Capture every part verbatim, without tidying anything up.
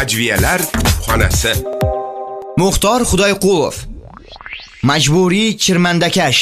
Hajviyalar xonasi. Muxtor Xudoyqulov. Majburiy chirmandakash.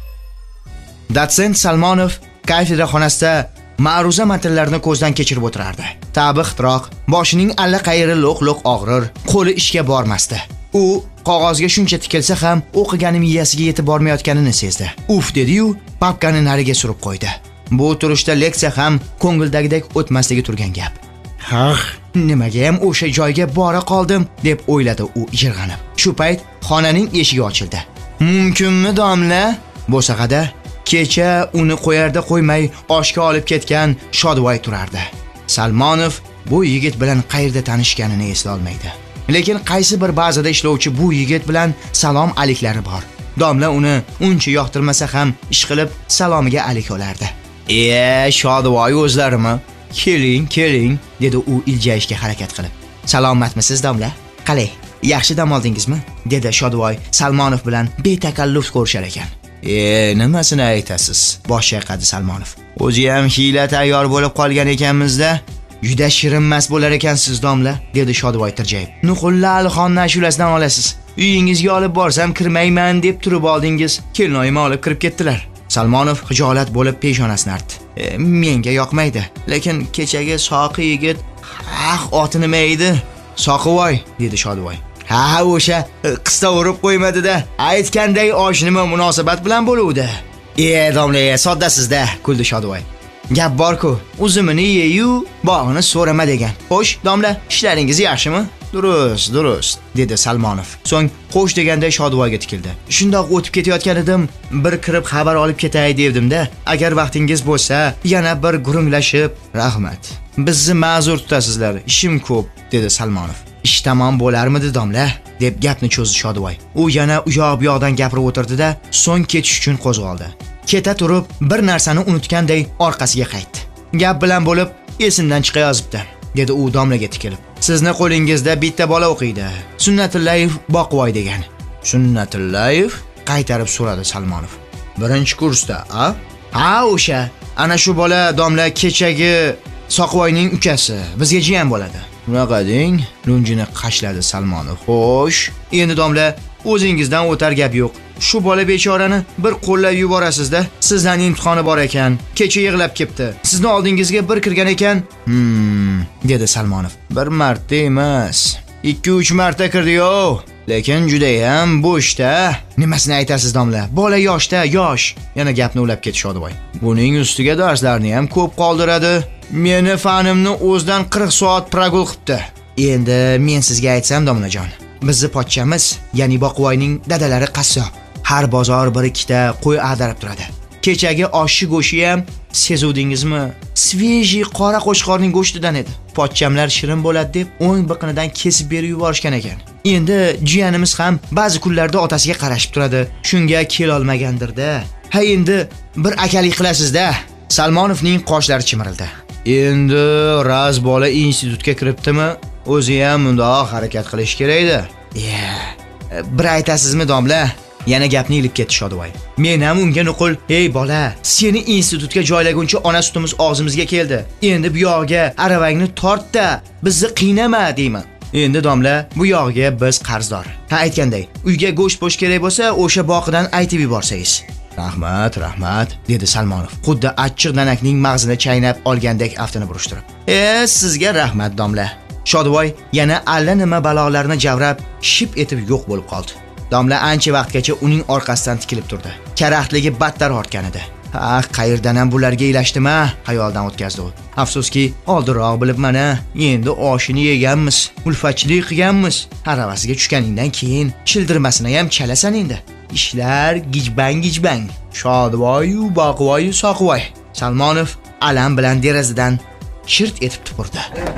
Dotsent Salmonov kafedra xonasida ma'ruza matnlarini ko'zdan kechirib o'tirardi. Tabi ixtiroq, boshining allaqayri lo'q-lo'q og'rir, qo'li ishga bormasdi. U qog'ozga shuncha tikilsa ham o'qigani miyasiga yetib bormayotganini sezdi. Uf dedi-yu, papkani nariga surib qo'ydi. Bu turishda leksiya ham ko'ngildagidek o'tmasligi turgan gap. "Haq, nimaga ham o'sha joyga bora qoldim?" deb o'yladi u ijirg'anib. Shu payt xonaning eshigi ochildi. "Mumkinmi, domla?" Bo'sag'ada kecha uni qo'yarda qo'ymay oshga olib ketgan Shodvoy turardi. Salmonov bu yigit bilan qayerda tanishganini esla olmaydi. Lekin qaysi bir bazada ishlovchi bu yigit bilan salom aliklari bor. Domla uni uncha yoqtirmasa ham ish qilib salomiga alik olardi. "E, Shodvoy o'zlarimi? Keling, keling", dedi u iljayishga harakat qilib. "Salomatmisiz, domla? Qalay, yaxshi dam oldingizmi?" dedi Shodvoy Salmonov bilan betakalluf ko'rishar ekan. "E, nimasini aytasiz?" bosh chayqadi Salmonov. "O'zi ham hiyla tayyor bo'lib qolgan ekanmiz-da. Juda shirinmas bo'lar ekansiz, domla", dedi Shodvoy tirjayib. "Nuqulli Alixon ashulasidan olasiz. Uyingizga olib borsam kirmayman deb turib oldingiz. Kelinoyim olib kirib ketdilar." Salmonov xijolat bo'lib peshonasini artdi. E, "Menga yoqmaydi, lekin kechagi Soqi yigit, ah, oti nima edi?" "Soqivoy", dedi Shodvoy. "Ha, o'sha qista urib qo'ymadi-da. Aytganday osh nima munosabat bilan bo'luvdi?" "E, domla, soddasiz-da", kuldi Shodvoy. "Gap bor-ku, uzumini ye-yu, bog'ini so'rama degan. Xo'sh, domla, ishlaringiz yaxshimi?" "Durust, durust", dedi Salmonov. So'ng qo'sh deganday Shodvoyga tikildi. "Shundoq o'tib ketayotgan edim, bir kirib xabar olib ketay devdim-da. Agar vaqtingiz bo'lsa, yana bir gurunglashib." "Rahmat. Bizni ma'zur tutasizlar, ishim ko'p", dedi Salmonov. "Ish tamom bo'larmidi, domla?" deb gapni cho'zdi Shodvoy. U yana u yoq bu yoqdan gapirib o'tirdi-da, so'ng ketish uchun qo'zg'oldi. Keta turib, bir narsani unutganday orqasiga qaytdi. "Gap bilan bo'lib, esimdan chiqayozibdi", dedi u domlaga tikilib. "Sizni qo'lingizda bitta bola o'qiydi. Sunnatullayev Boqvoy degan." "Sunnatullayev?" qaytarib so'radi Salmonov. "Birinchi kursda, a?" "Ha, o'sha. Ana shu bola domla kechagi Soqvoyning ukasi. Bizga jiyan bo'ladi." "Unaqa deng", lunjini qashladi Salmonov. "Xo'sh, endi domla, o'zingizdan o'tar gap yo'q. Shu bola bechorani bir qo'llab yuborasiz-da. Sizdan imtihoni bor ekan. Kecha yig'lab ketdi. Sizni oldingizga bir kirgan ekan." "Hmm", dedi Salmonov. "Bir marta emas, ikki uch marta kirdi-yo. Lekin juda ham bo'shda." "Nimasini aytasiz, domla? Bola yoshda, yosh." Yana gapni ulab ketdi Shodvoy. "Buning ustiga darslarni ham ko'p qoldiradi. Meni fanimni o'zdan qirq soat progul qilibdi." "Endi men sizga aytsam, domlajon, bizni pochchamiz, ya'ni Boqvoyning dadalari qassob. Har bozor bir ikkita qo'y ag'darib turadi. Kechagi oshchi go'shi ham sezuvdingizmi? Sveji qora qo'chqorning go'shtidan edi. Pochchamlar shirin bo'ladi deb o'ng biqinidan kesib berib yuborishgan ekan. Endi jiyanimiz ham ba'zi kunlarda otasiga qarashib turadi. Shunga kel olmagandir-da. Ha, endi bir akalik qilasiz-da." Salmonovning qoshlari chimirildi. "Endi raz bola institutga kiribdimi? O'zi ham bundoq harakat qilish kerak-da." "Ya, bir aytasizmi, domla?" Yana gapni ilib ketdi Shodvoy. "Men ham unga nuqul, "Ey bola, seni institutga joylaguncha ona sutimiz og'zimizga keldi. Endi bu yog'iga aravangni tort-da, bizni qiynama", deyman. Endi domla, bu yog'iga biz qarzdor. Ha, aytganday, uyga go'sht bo'sh kerak bo'lsa, o'sha boqidan aytib yuborsangiz." "Rahmat, rahmat", dedi Salmonov, xuddi achchiq danakning mag'zini chaynab olgandek aftini burishtirib. "E, sizga rahmat, domla." Shodvoy yana alla nima balolarni javrab, ship etib yo'q bo'lib qoldi. Domla ancha vaqtgacha uning orqasidan tikilib turdi. Karaxtligi battar ortgan edi. "Ha, qayerdan ham bularga ilashdima?" xayoldan o'tkazdi u. "Afsuski, oldinroq bilib mana, endi oshini yeganmiz, ulfatchilik qilganmiz. Haravasiga tushganingdan keyin childirmasini ham chalasan endi. Ishlar gijbang gijbang. Shodvoy-yu, Boqvoy-yu, Soqvoy." Salmonov alam bilan derazadan shirt etib tupurdi.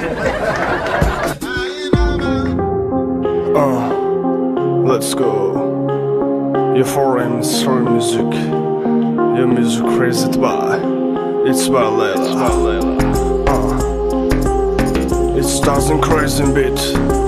Uh, let's go. Your foreign story music. Your music created by It's by Layla. Uh, it's dozen crazy beat.